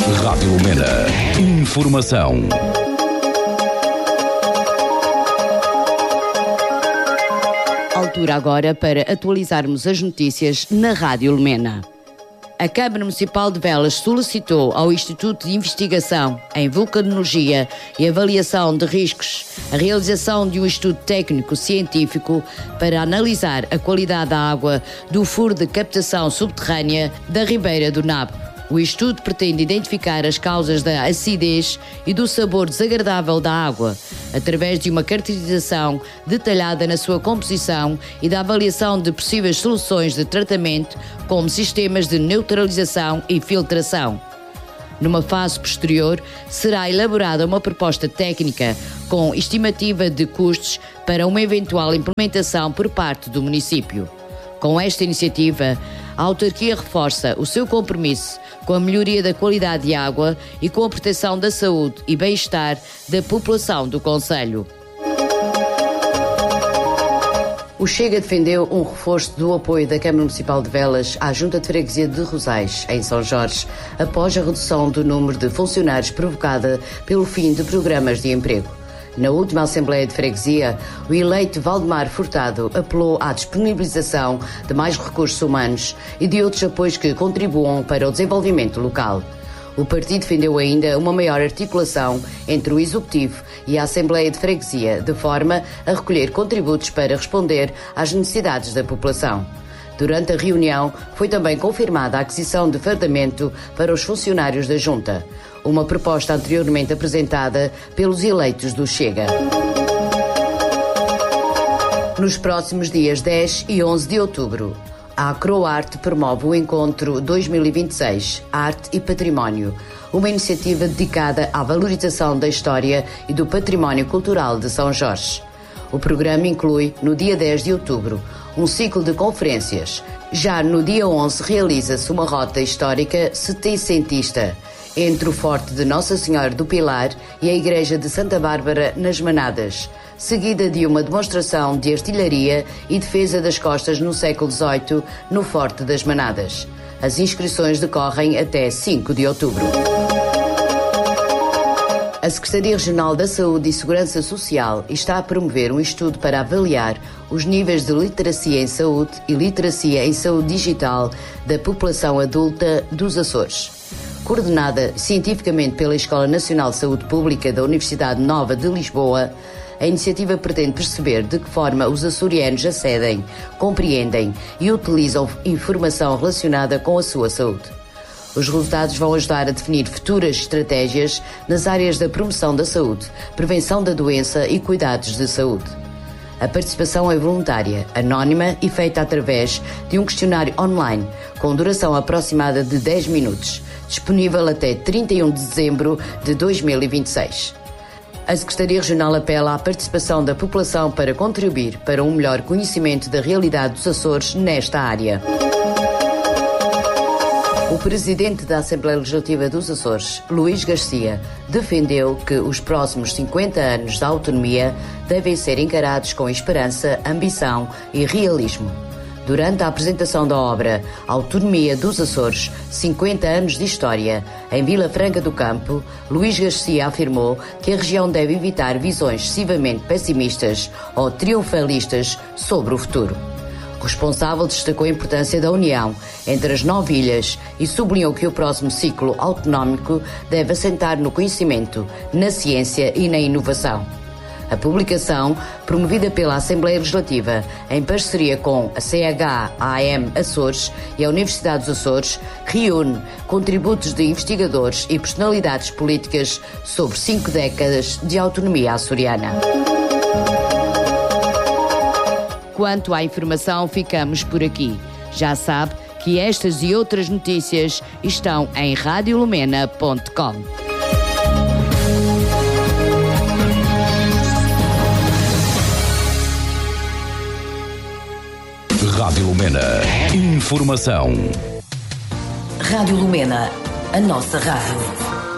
Rádio Lumena. Informação. Altura agora para atualizarmos as notícias na Rádio Lumena. A Câmara Municipal de Velas solicitou ao Instituto de Investigação em Vulcanologia e Avaliação de Riscos a realização de um estudo técnico-científico para analisar a qualidade da água do furo de captação subterrânea da Ribeira do Nabo. O estudo pretende identificar as causas da acidez e do sabor desagradável da água, através de uma caracterização detalhada na sua composição e da avaliação de possíveis soluções de tratamento, como sistemas de neutralização e filtração. Numa fase posterior, será elaborada uma proposta técnica com estimativa de custos para uma eventual implementação por parte do município. Com esta iniciativa, a autarquia reforça o seu compromisso com a melhoria da qualidade de água e com a proteção da saúde e bem-estar da população do concelho. O Chega defendeu um reforço do apoio da Câmara Municipal de Velas à Junta de Freguesia de Rosais, em São Jorge, após a redução do número de funcionários provocada pelo fim de programas de emprego. Na última Assembleia de Freguesia, o eleito Valdemar Furtado apelou à disponibilização de mais recursos humanos e de outros apoios que contribuam para o desenvolvimento local. O partido defendeu ainda uma maior articulação entre o Executivo e a Assembleia de Freguesia, de forma a recolher contributos para responder às necessidades da população. Durante a reunião, foi também confirmada a aquisição de fardamento para os funcionários da Junta, uma proposta anteriormente apresentada pelos eleitos do Chega. Nos próximos dias 10 e 11 de outubro, a Acroarte promove o Encontro 2026 Arte e Património, uma iniciativa dedicada à valorização da história e do património cultural de São Jorge. O programa inclui, no dia 10 de outubro, um ciclo de conferências. Já no dia 11 realiza-se uma rota histórica setecentista entre o Forte de Nossa Senhora do Pilar e a Igreja de Santa Bárbara nas Manadas, seguida de uma demonstração de artilharia e defesa das costas no século XVIII no Forte das Manadas. As inscrições decorrem até 5 de outubro. A Secretaria Regional da Saúde e Segurança Social está a promover um estudo para avaliar os níveis de literacia em saúde e literacia em saúde digital da população adulta dos Açores. Coordenada cientificamente pela Escola Nacional de Saúde Pública da Universidade Nova de Lisboa, a iniciativa pretende perceber de que forma os açorianos acedem, compreendem e utilizam informação relacionada com a sua saúde. Os resultados vão ajudar a definir futuras estratégias nas áreas da promoção da saúde, prevenção da doença e cuidados de saúde. A participação é voluntária, anónima e feita através de um questionário online, com duração aproximada de 10 minutos, disponível até 31 de dezembro de 2026. A Secretaria Regional apela à participação da população para contribuir para um melhor conhecimento da realidade dos Açores nesta área. O presidente da Assembleia Legislativa dos Açores, Luís Garcia, defendeu que os próximos 50 anos da autonomia devem ser encarados com esperança, ambição e realismo. Durante a apresentação da obra Autonomia dos Açores, 50 anos de história, em Vila Franca do Campo, Luís Garcia afirmou que a região deve evitar visões excessivamente pessimistas ou triunfalistas sobre o futuro. O responsável destacou a importância da união entre as 9 ilhas e sublinhou que o próximo ciclo autonómico deve assentar no conhecimento, na ciência e na inovação. A publicação, promovida pela Assembleia Legislativa em parceria com a CHAM Açores e a Universidade dos Açores, reúne contributos de investigadores e personalidades políticas sobre 5 décadas de autonomia açoriana. Quanto à informação, ficamos por aqui. Já sabe que estas e outras notícias estão em radiolumena.com. Rádio Lumena. Informação. Rádio Lumena, a nossa rádio.